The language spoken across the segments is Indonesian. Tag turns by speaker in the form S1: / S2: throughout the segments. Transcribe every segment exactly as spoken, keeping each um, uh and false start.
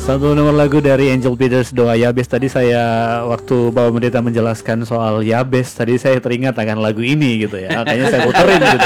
S1: Satu nomor lagu dari Angel Peters, Doa Yabes. Tadi saya waktu Bapak Pendeta menjelaskan soal Yabes, tadi saya teringat akan lagu ini gitu ya. Kayaknya saya puterin gitu.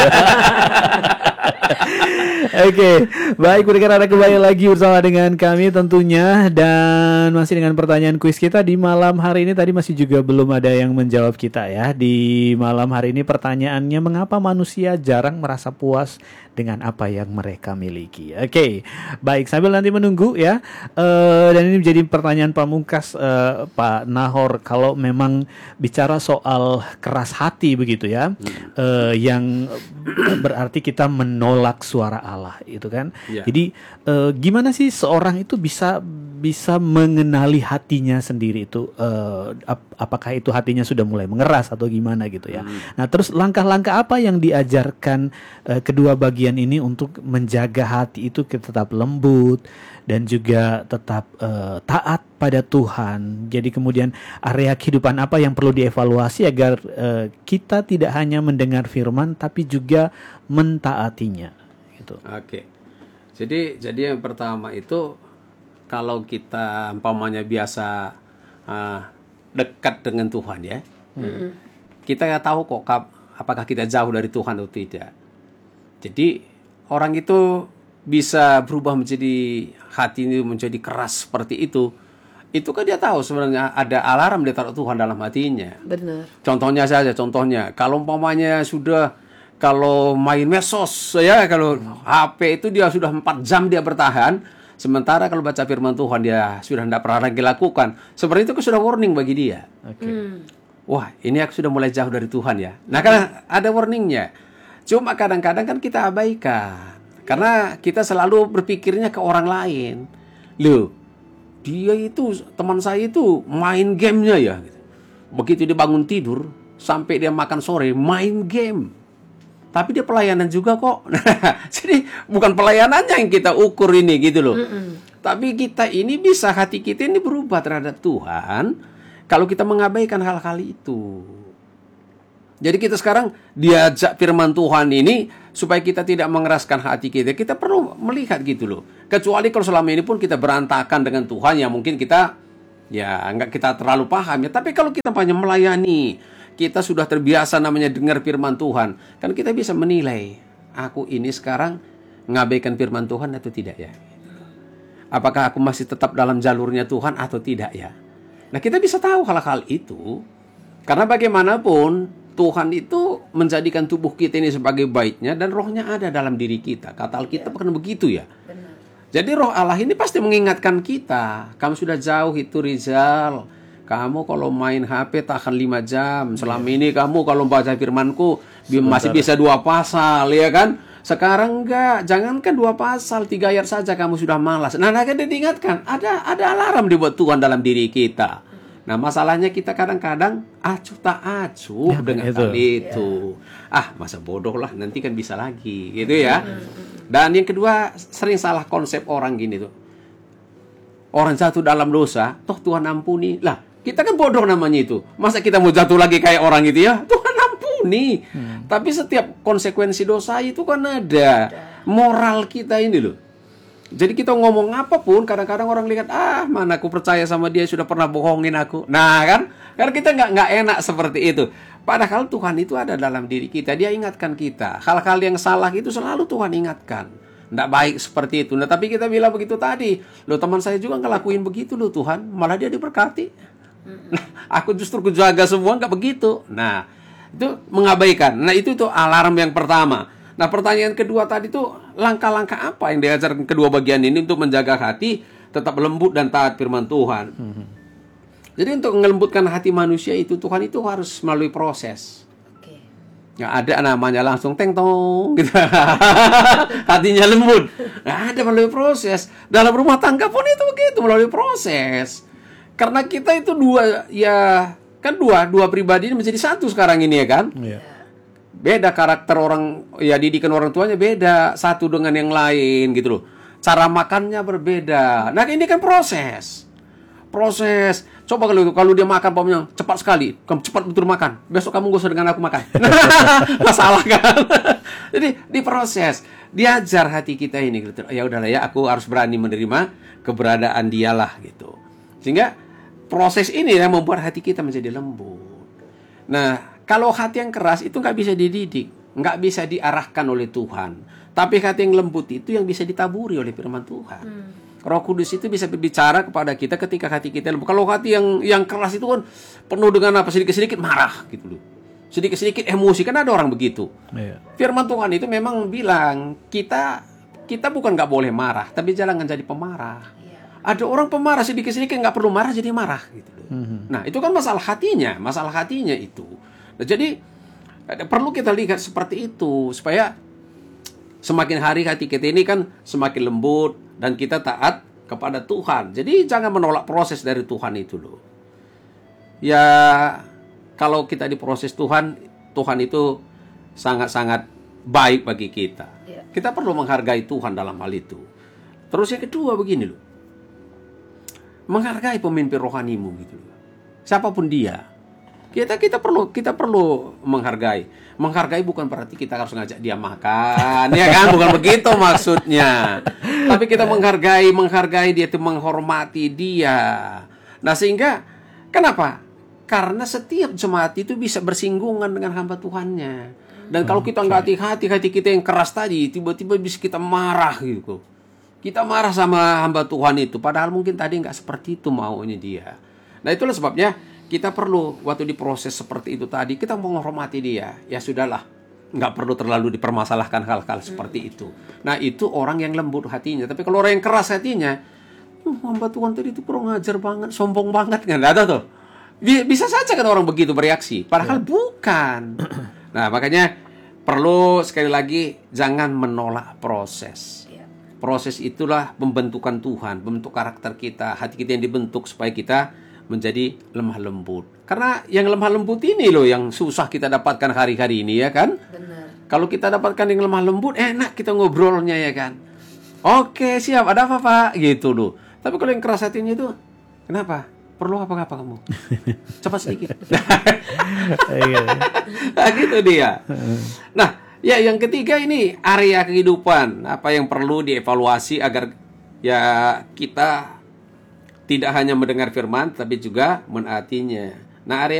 S1: Oke, okay. Baik, pendengar, ada kembali lagi bersama dengan kami tentunya. Dan masih dengan pertanyaan kuis kita di malam hari ini. Tadi masih juga belum ada yang menjawab kita ya. Di malam hari ini pertanyaannya, mengapa manusia jarang merasa puas dengan apa yang mereka miliki? Oke, okay. Baik, sambil nanti menunggu ya. uh, Dan ini menjadi pertanyaan pamungkas, uh, Pak Nahor. Kalau memang bicara soal keras hati begitu ya, hmm. uh, yang berarti kita menolak suara Allah itu kan. Ya. Jadi uh, gimana sih seorang itu bisa bisa mengenali hatinya sendiri itu, uh, ap- apakah itu hatinya sudah mulai mengeras atau gimana gitu ya. Hmm. Nah, terus langkah-langkah apa yang diajarkan uh, kedua bagian ini untuk menjaga hati itu tetap lembut dan juga tetap uh, taat pada Tuhan. Jadi kemudian area kehidupan apa yang perlu dievaluasi agar uh, kita tidak hanya mendengar firman tapi juga mentaatinya gitu.
S2: Oke. Jadi jadi yang pertama itu, kalau kita umpamanya biasa uh, dekat dengan Tuhan ya, hmm. kita nggak tahu kok kap, apakah kita jauh dari Tuhan atau tidak. Jadi orang itu bisa berubah menjadi hati ini menjadi keras seperti itu. Itu kan dia tahu sebenarnya ada alarm dia taruh Tuhan dalam hatinya.
S3: Benar.
S2: Contohnya saja, contohnya kalau umpamanya sudah kalau main medsos ya, kalau H P itu dia sudah empat jam dia bertahan. Sementara kalau baca firman Tuhan dia sudah tidak pernah lagi lakukan. Seperti itu kan sudah warning bagi dia.
S1: Okay. Hmm.
S2: Wah, ini aku sudah mulai jauh dari Tuhan ya. Nah, kan ada warningnya. Cuma kadang-kadang kan kita abaikan. Karena kita selalu berpikirnya ke orang lain. Loh, dia itu, teman saya itu main gamenya ya. Begitu dia bangun tidur, sampai dia makan sore, main game. Tapi dia pelayanan juga kok. Jadi bukan pelayanannya yang kita ukur ini gitu loh. Mm-mm. Tapi kita ini bisa, hati kita ini berubah terhadap Tuhan kalau kita mengabaikan hal-hal itu. Jadi kita sekarang diajak firman Tuhan ini supaya kita tidak mengeraskan hati kita. Kita perlu melihat gitu loh. Kecuali kalau selama ini pun kita berantakan dengan Tuhan, ya mungkin kita ya enggak kita terlalu paham ya. Tapi kalau kita banyak melayani, kita sudah terbiasa namanya dengar firman Tuhan, kan kita bisa menilai, aku ini sekarang mengabaikan firman Tuhan atau tidak ya. Apakah aku masih tetap dalam jalurnya Tuhan atau tidak ya. Nah, kita bisa tahu hal-hal itu. Karena bagaimanapun Tuhan itu menjadikan tubuh kita ini sebagai baitnya dan rohnya ada dalam diri kita. Kata Alkitab kan begitu ya. Benar. Jadi roh Allah ini pasti mengingatkan kita. Kamu sudah jauh itu, Rizal. Kamu kalau main H P tahan lima jam. Selama ini kamu kalau baca firmanku Sebentar. masih bisa dua pasal, ya kan? Sekarang enggak. Jangankan dua pasal, tiga ayat saja kamu sudah malas. Nah, nah kan diingatkan. Ada ada alarm dibuat Tuhan dalam diri kita. Nah, masalahnya kita kadang-kadang acuh tak acuh ya, dengan hal itu. Ya. Ah, masa bodoh lah, nanti kan bisa lagi, gitu ya. Dan yang kedua, sering salah konsep orang gini tuh. Orang jatuh dalam dosa, toh Tuhan ampuni. Lah, kita kan bodoh namanya itu. Masa kita mau jatuh lagi kayak orang itu ya? Tuhan ampuni. Hmm. Tapi setiap konsekuensi dosa itu kan ada. Moral kita ini loh. Jadi kita ngomong apapun, kadang-kadang orang lihat, ah mana aku percaya sama dia, sudah pernah bohongin aku. Nah kan, karena kita nggak nggak enak seperti itu. Padahal Tuhan itu ada dalam diri kita. Dia ingatkan kita. Hal-hal yang salah itu selalu Tuhan ingatkan. Nggak baik seperti itu. Nah, tapi kita bilang begitu tadi. Loh, teman saya juga ngelakuin begitu loh Tuhan. Malah dia diberkati. Nah, aku justru kujaga semua, nggak begitu. Nah, itu mengabaikan. Nah, itu tuh alarm yang pertama. Nah, pertanyaan kedua tadi tuh, langkah-langkah apa yang diajarkan kedua bagian ini untuk menjaga hati tetap lembut dan taat firman Tuhan. Hmm. Jadi untuk melembutkan hati manusia itu, Tuhan itu harus melalui proses. Oke. Nggak ada namanya langsung teng tong gitu. Hatinya lembut. Nggak ada, melalui proses. Dalam rumah tangga pun itu begitu, melalui proses. Karena kita itu dua, ya kan dua, dua pribadi ini menjadi satu sekarang ini ya kan. Iya. Beda karakter orang, ya didikan orang tuanya beda satu dengan yang lain gitu loh. Cara makannya berbeda. Nah ini kan proses. Proses. Coba kalau kalau dia makan pomnya cepat sekali, kamu cepat betul makan. Besok kamu gak usah dengan aku makan. Masalah kan? Jadi diproses, diajar hati kita ini gitu. Ya udahlah ya, aku harus berani menerima keberadaan dialah gitu. Sehingga proses ini yang membuat hati kita menjadi lembut. Nah, kalau hati yang keras itu nggak bisa dididik, nggak bisa diarahkan oleh Tuhan. Tapi hati yang lembut itu yang bisa ditaburi oleh firman Tuhan. Hmm. Roh Kudus itu bisa berbicara kepada kita ketika hati kita lembut. Kalau hati yang yang keras itu kan penuh dengan apa, sedikit-sedikit marah gitu loh. Sedikit-sedikit emosi, kan ada orang begitu. Iya. Firman Tuhan itu memang bilang kita kita bukan nggak boleh marah, tapi jangan jadi pemarah. Iya. Ada orang pemarah sedikit-sedikit nggak perlu marah jadi marah gitu loh. Mm-hmm. Nah itu kan masalah hatinya, masalah hatinya itu. Nah, jadi perlu kita lihat seperti itu supaya semakin hari hati kita ini kan semakin lembut dan kita taat kepada Tuhan. Jadi jangan menolak proses dari Tuhan itu loh. Ya kalau kita diproses Tuhan, Tuhan itu sangat-sangat baik bagi kita. Ya. Kita perlu menghargai Tuhan dalam hal itu. Terus yang kedua begini loh. Menghargai pemimpin rohanimu gitu loh. Siapapun dia. Kita kita perlu kita perlu menghargai. Menghargai bukan berarti kita harus ngajak dia makan, ya kan? Bukan begitu maksudnya. Tapi kita menghargai, menghargai dia itu menghormati dia. Nah, sehingga kenapa? Karena setiap jemaat itu bisa bersinggungan dengan hamba Tuhannya. Dan kalau kita nggak hati-hati, hati kita yang keras tadi, tiba-tiba bisa kita marah gitu. Kita marah sama hamba Tuhan itu, padahal mungkin tadi nggak seperti itu maunya dia. Nah, itulah sebabnya kita perlu waktu diproses seperti itu tadi, kita menghormati dia. Ya sudahlah, nggak perlu terlalu dipermasalahkan hal-hal seperti itu. Nah, itu orang yang lembut hatinya. Tapi kalau orang yang keras hatinya, oh, hamba Tuhan tadi itu kurang ajar banget, sombong banget, nggak ada tuh. Bisa saja kan orang begitu bereaksi, padahal ya. Bukan. Nah, makanya perlu sekali lagi jangan menolak proses. Ya. Proses itulah pembentukan Tuhan, membentuk karakter kita, hati kita yang dibentuk supaya kita menjadi lemah lembut. Karena yang lemah lembut ini loh yang susah kita dapatkan hari-hari ini, ya kan? Benar. Kalau kita dapatkan yang lemah lembut, enak kita ngobrolnya, ya kan? Oke, siap, ada apa Pak? Gitu loh. Tapi kalau yang keras hatinya itu, kenapa? Perlu apa-apa kamu? Cepat sedikit. Nah, gitu dia. Nah, ya yang ketiga ini area kehidupan. Apa yang perlu dievaluasi agar ya kita tidak hanya mendengar firman, tapi juga menaatinya. Nah, area